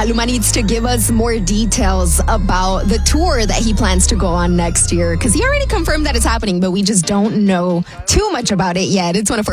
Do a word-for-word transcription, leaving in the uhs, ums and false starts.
Maluma needs to give us more details about the tour that he plans to go on next year, because he already confirmed that it's happening, but we just don't know too much about it yet. It's one of